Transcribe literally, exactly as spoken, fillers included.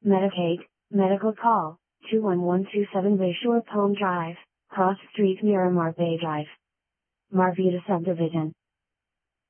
Medicaid, medical call, two one one two seven Bayshore Palm Drive, Cross Street Miramar Bay Drive. Marvita Subdivision.